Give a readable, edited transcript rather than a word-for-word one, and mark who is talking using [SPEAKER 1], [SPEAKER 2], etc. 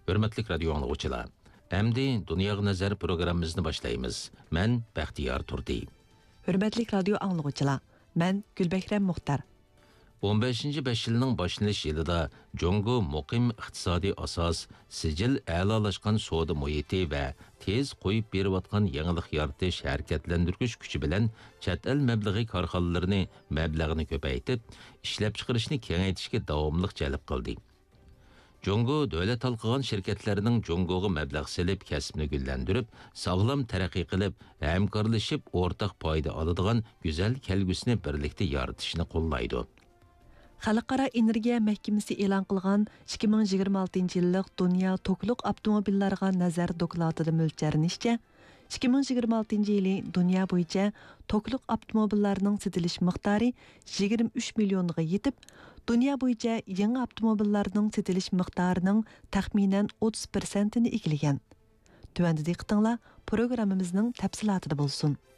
[SPEAKER 1] Hürmetlik radio anlıqçılar. Әмді Дүнияға назар программамызды башлаймыз. Мен Бәхтияр Турди.
[SPEAKER 2] Hürmetlik radio anlıqçılar. Men Gülbekram Muxtar.
[SPEAKER 1] 15-ci 5 yılının başlanış yılında Congo muqim iqtisadi asas, sicil əlalaşqan soda muhiti və tez qoyub berib atqan yanılıq yaratış hərəkətləndirgüç gücü bilən chet el məbləği karxanalarını məbləğini köpəytib, işləp çıxırışını kengaytishga davamlıq cəlb qildi. Congo dövlət halqıgan şirketlərinin Congo'ga məbləğ silib, kəsbini gülləndirib, sağlam tərəqqi qilib, həmkarlaşıb, ortaq payda alıdığan güzel kəlgüsünü birlikdə yaratışını qollaydı.
[SPEAKER 2] Xalqara Energiya Məhkəməsi elan qılğan 2026 yıllıq Dünya Tokluk Avtomobillarga nazar dokladida mölçərləşcə, 2026 yılı dünya boyunca tokluk avtomobillarının setiliş miqdarı 23 milyonga yetib, dünya boyunca yeni avtomobillarının setiliş miqdarının təxminən 30%ni egiləgan. Tövəndə diqqətinizlər proqramımızın təfsilatında bolsun.